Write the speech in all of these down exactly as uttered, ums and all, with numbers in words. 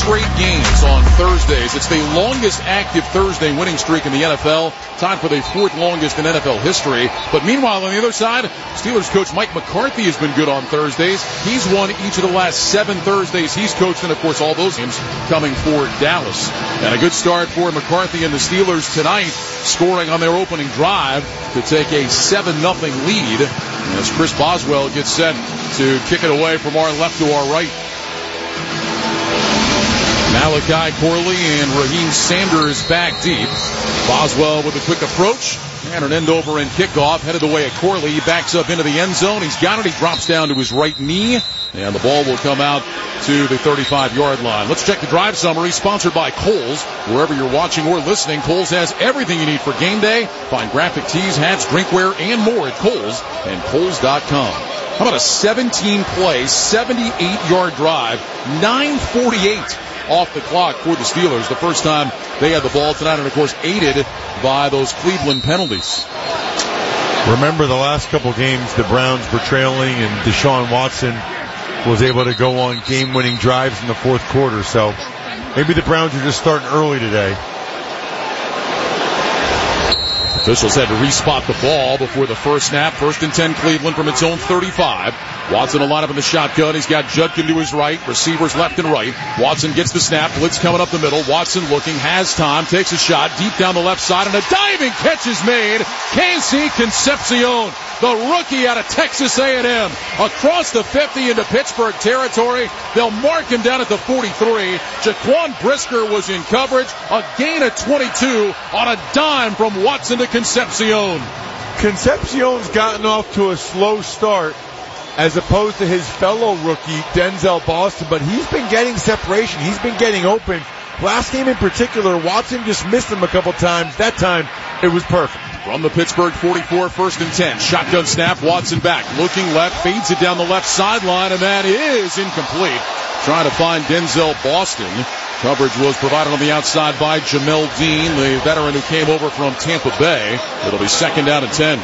straight games on Thursdays. It's the longest active Thursday winning streak in the N F L, tied for the fourth longest in N F L history. But meanwhile, on the other side, Steelers coach Mike McCarthy has been good on Thursdays. He's won each of the last seven Thursdays he's coached, and of course all those games coming for Dallas. And a good start for McCarthy and the Steelers tonight, scoring on their opening drive to take a seven nothing lead as Chris Boswell gets set to kick it away from our left to our right. Malachi Corley and Raheem Sanders back deep. Boswell with a quick approach and an end over and kickoff headed the way at Corley. He backs up into the end zone. He's got it. He drops down to his right knee, and the ball will come out to the thirty-five yard line. Let's check the drive summary, sponsored by Kohl's. Wherever you're watching or listening, Kohl's has everything you need for game day. Find graphic tees, hats, drinkware, and more at Kohl's and Kohl's dot com. How about a seventeen play, seventy-eight yard drive, nine forty-eight off the clock for the Steelers. The first time they had the ball tonight, and of course aided by those Cleveland penalties. Remember the last couple games, the Browns were trailing, and Deshaun Watson was able to go on game-winning drives in the fourth quarter. So maybe the Browns are just starting early today. Officials had to respot the ball before the first snap. First and ten, Cleveland from its own thirty-five. Watson will line up in the shotgun. He's got Judkin to his right, receivers left and right. Watson gets the snap. Blitz coming up the middle. Watson looking, has time, takes a shot deep down the left side, and a diving catch is made. Casey Concepcion, the rookie out of Texas A and M, across the fifty into Pittsburgh territory. They'll mark him down at the forty-three. Jaquan Brisker was in coverage. A gain of twenty-two on a dime from Watson to Concepcion. Concepcion's gotten off to a slow start as opposed to his fellow rookie, Denzel Boston, but he's been getting separation. He's been getting open. Last game in particular, Watson just missed him a couple times. That time, it was perfect. From the Pittsburgh forty-four, first and ten. Shotgun snap, Watson back. Looking left, fades it down the left sideline, and that is incomplete. Trying to find Denzel Boston. Coverage was provided on the outside by Jamel Dean, the veteran who came over from Tampa Bay. It'll be second down and ten.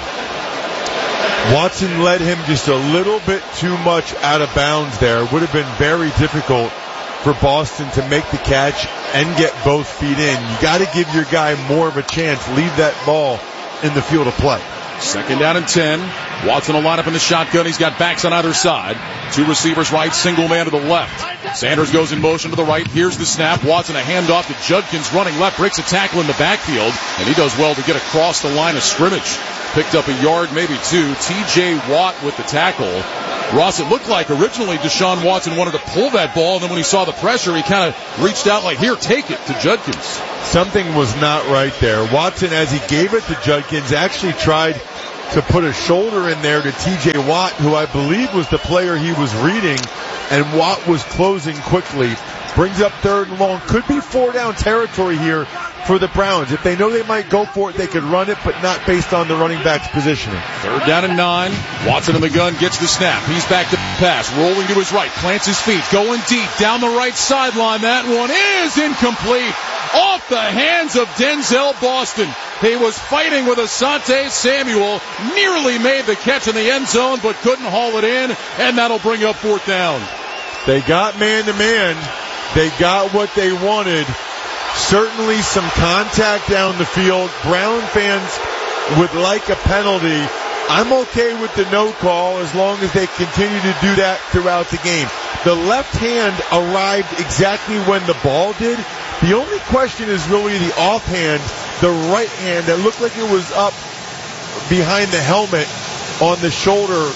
Watson led him just a little bit too much out of bounds there. It would have been very difficult for Boston to make the catch and get both feet in. You got to give your guy more of a chance. Leave that ball in the field of play. Second down and ten. Watson will line up in the shotgun. He's got backs on either side. Two receivers right, single man to the left. Sanders goes in motion to the right. Here's the snap. Watson a handoff to Judkins running left, breaks a tackle in the backfield, and he does well to get across the line of scrimmage. Picked up a yard, maybe two. T J Watt with the tackle. Ross, it looked like originally Deshaun Watson wanted to pull that ball, and then when he saw the pressure, he kind of reached out like, here, take it, to Judkins. Something was not right there. Watson, as he gave it to Judkins, actually tried to put a shoulder in there to T J Watt, who I believe was the player he was reading, and Watt was closing quickly. Brings up third and long. Could be four down territory here for the Browns. If they know they might go for it, they could run it, but not based on the running back's positioning. Third down and nine. Watson in the gun, gets the snap. He's back to pass, rolling to his right, plants his feet, going deep down the right sideline. That one is incomplete. Off the hands of Denzel Boston. He was fighting with Asante Samuel, nearly made the catch in the end zone, but couldn't haul it in, and that'll bring up fourth down. They got man-to-man. They got what they wanted. Certainly some contact down the field. Brown fans would like a penalty. I'm okay with the no call as long as they continue to do that throughout the game. The left hand arrived exactly when the ball did. The only question is really the offhand, the right hand that looked like it was up behind the helmet on the shoulder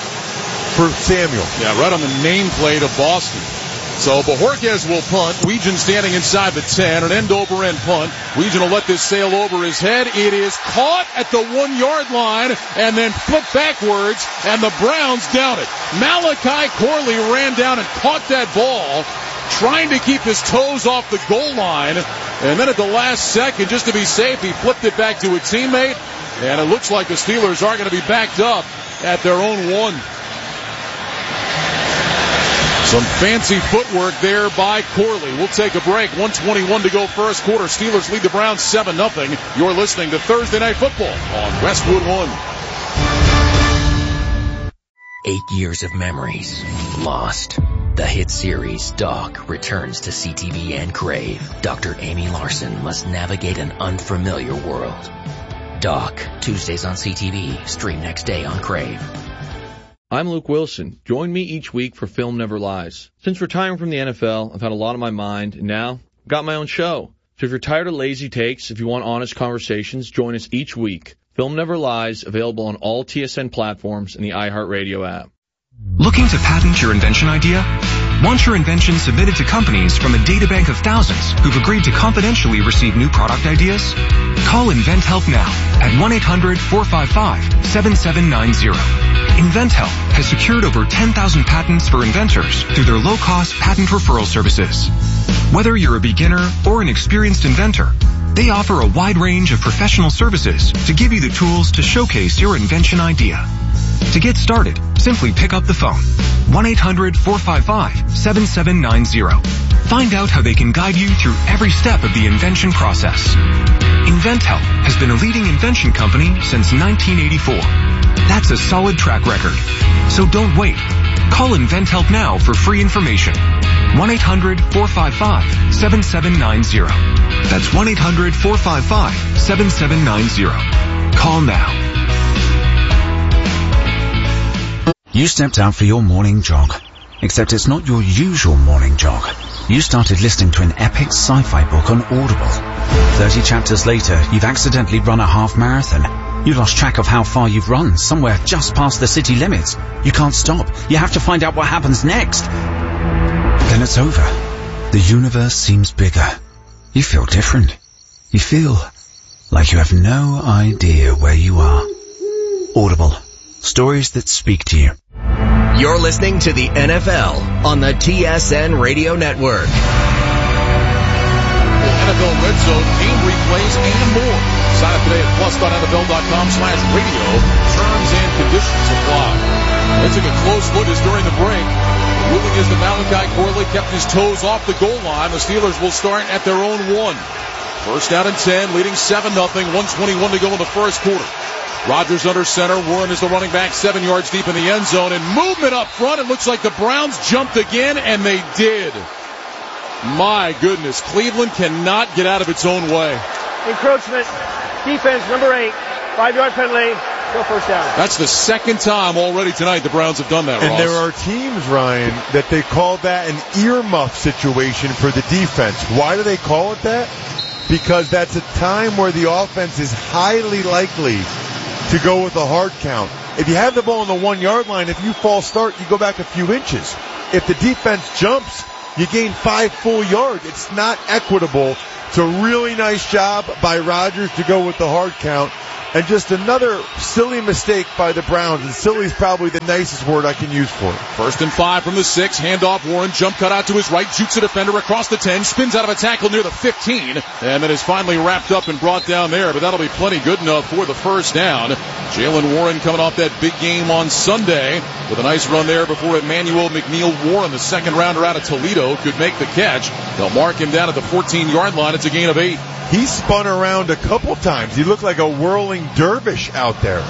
for Samuel. Yeah, right on the nameplate of Boston. So Bojorquez will punt. Weegan standing inside the ten. An end-over-end punt. Weegan will let this sail over his head. It is caught at the one-yard line and then flipped backwards, and the Browns down it. Malachi Corley ran down and caught that ball, trying to keep his toes off the goal line. And then at the last second, just to be safe, he flipped it back to a teammate. And it looks like the Steelers are going to be backed up at their own one. Some fancy footwork there by Corley. We'll take a break. one twenty-one to go first quarter. Steelers lead the Browns seven nothing. You're listening to Thursday Night Football on Westwood One. Eight years of memories lost. The hit series Doc returns to C T V and Crave. Doctor Amy Larson must navigate an unfamiliar world. Doc, Tuesdays on C T V, stream next day on Crave. I'm Luke Wilson. Join me each week for Film Never Lies. Since retiring from the N F L, I've had a lot on my mind, and now I've got my own show. So if you're tired of lazy takes, if you want honest conversations, join us each week. Film Never Lies, available on all T S N platforms and the iHeartRadio app. Looking to patent your invention idea? Want your invention submitted to companies from a databank of thousands who've agreed to confidentially receive new product ideas? Call InventHelp now at one eight hundred four five five seven seven nine zero. InventHelp has secured over ten thousand patents for inventors through their low-cost patent referral services. Whether you're a beginner or an experienced inventor, they offer a wide range of professional services to give you the tools to showcase your invention idea. To get started, simply pick up the phone. one eight hundred four five five seven seven nine zero. Find out how they can guide you through every step of the invention process. InventHelp has been a leading invention company since nineteen eighty-four. That's a solid track record. So don't wait. Call InventHelp now for free information. one eight hundred four five five seven seven nine zero. That's one eight hundred four five five seven seven nine zero. Call now. You stepped out for your morning jog, except it's not your usual morning jog. You started listening to an epic sci-fi book on Audible. Thirty chapters later, you've accidentally run a half marathon. You lost track of how far you've run, somewhere just past the city limits. You can't stop. You have to find out what happens next. Then it's over. The universe seems bigger. You feel different. You feel like you have no idea where you are. Audible. Stories that speak to you. You're listening to the N F L on the T S N Radio Network. N F L Red Zone, game replays, and more. Sign up today at plus.nfl.com slash radio. Terms and conditions apply. Let's take a close look as during the break. Moving as the Malachi Corley kept his toes off the goal line. The Steelers will start at their own one. First down and ten, leading seven nothing. one twenty-one to go in the first quarter. Rodgers under center. Warren is the running back, seven yards deep in the end zone. And movement up front. It looks like the Browns jumped again, and they did. My goodness, Cleveland cannot get out of its own way. Encroachment, defense, number eight, five-yard penalty, no first down. That's the second time already tonight the Browns have done that, And Ross. there are teams, Ryan, that they call that an earmuff situation for the defense. Why do they call it that? Because that's a time where the offense is highly likely to go with a hard count. If you have the ball on the one-yard line, if you false start, you go back a few inches. If the defense jumps, you gain five full yards. It's not equitable. It's a really nice job by Rodgers to go with the hard count. And just another silly mistake by the Browns. And silly is probably the nicest word I can use for it. First and five from the six. Handoff Warren. Jump cut out to his right. Shoots a defender across the ten. Spins out of a tackle near the fifteen. And then is finally wrapped up and brought down there. But that'll be plenty good enough for the first down. Jalen Warren coming off that big game on Sunday with a nice run there before Emmanuel McNeil Warren, the second rounder out of Toledo, could make the catch. They'll mark him down at the fourteen-yard line. It's a gain of eight. He spun around a couple times. He looked like a whirling dervish out there.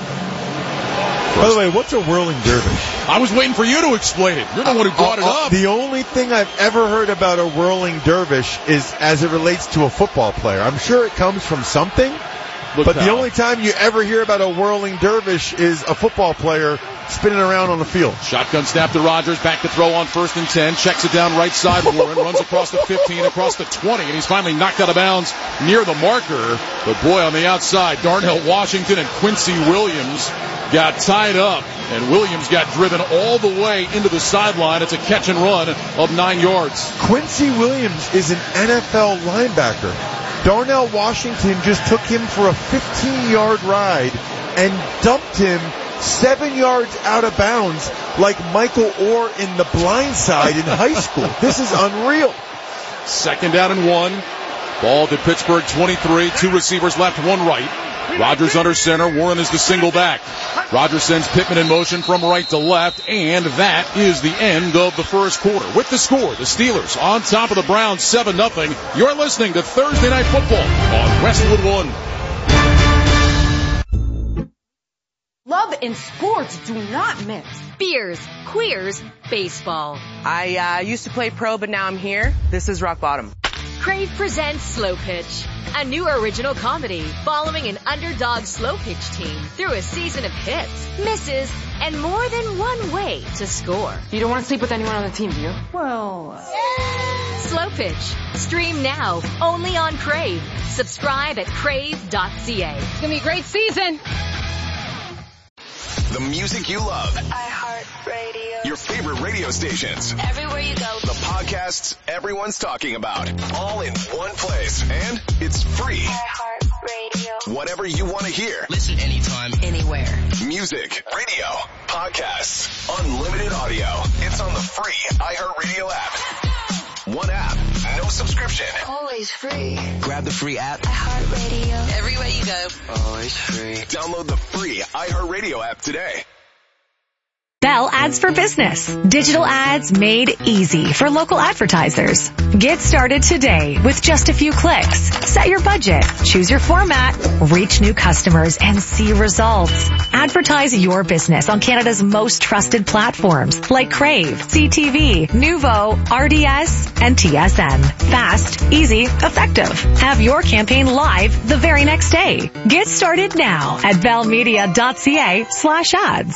By the way, what's a whirling dervish? I was waiting for you to explain it. You're the one who brought uh, uh, it up. The only thing I've ever heard about a whirling dervish is as it relates to a football player. I'm sure it comes from something. Look but now. The only time you ever hear about a whirling dervish is a football player spinning around on the field. Shotgun snap to Rodgers, back to throw on first and ten, checks it down right side. Warren runs across the fifteen, across the twenty, and he's finally knocked out of bounds near the marker. But boy, on the outside, Darnell Washington and Quincy Williams got tied up, and Williams got driven all the way into the sideline. It's a catch and run of nine yards. Quincy Williams is an N F L linebacker. Darnell Washington just took him for a fifteen-yard ride and dumped him seven yards out of bounds like Michael Orr in The Blind Side in high school. This is unreal. Second down and one. Ball to Pittsburgh twenty-three. Two receivers left, one right. Rodgers under center. Warren is the single back. Rodgers sends Pittman in motion from right to left, and that is the end of the first quarter. With the score, the Steelers on top of the Browns, seven nothing. You're listening to Thursday Night Football on Westwood One. Love and sports do not mix. Beers, queers, baseball. I uh, used to play pro, but now I'm here. This is rock bottom. Crave presents Slow Pitch, a new original comedy following an underdog slow pitch team through a season of hits, misses, and more than one way to score. You don't want to sleep with anyone on the team, do you? Well... Slow Pitch. Stream now, only on Crave. Subscribe at crave dot c a. It's going to be a great season. The music you love. iHeartRadio. Your favorite radio stations. Everywhere you go. The podcasts everyone's talking about. All in one place. And it's free. iHeartRadio. Whatever you want to hear. Listen anytime. Anywhere. Music, radio, podcasts, unlimited audio. It's on the free iHeartRadio app. One app, no subscription. Always free. Grab the free app. iHeartRadio. Everywhere you go. Always free. Download the free iHeartRadio app today. Bell Ads for Business. Digital ads made easy for local advertisers. Get started today with just a few clicks. Set your budget, choose your format, reach new customers, and see results. Advertise your business on Canada's most trusted platforms like Crave, C T V, Nuvo, R D S, and T S N. Fast, easy, effective. Have your campaign live the very next day. Get started now at bellmedia.ca slash ads.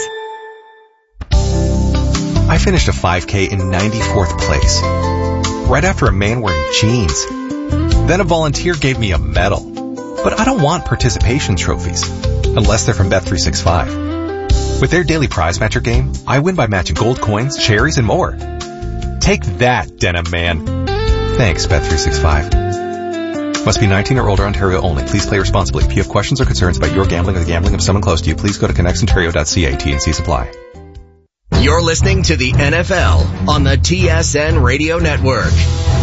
I finished a five K in ninety-fourth place, right after a man wearing jeans. Then a volunteer gave me a medal. But I don't want participation trophies, unless they're from Bet three sixty-five. With their daily prize matcher game, I win by matching gold coins, cherries, and more. Take that, Denim Man. Thanks, Bet three sixty-five. Must be nineteen or older, Ontario only. Please play responsibly. If you have questions or concerns about your gambling or the gambling of someone close to you, please go to connects ontario dot c a. T and C supply. You're listening to the N F L on the T S N Radio Network.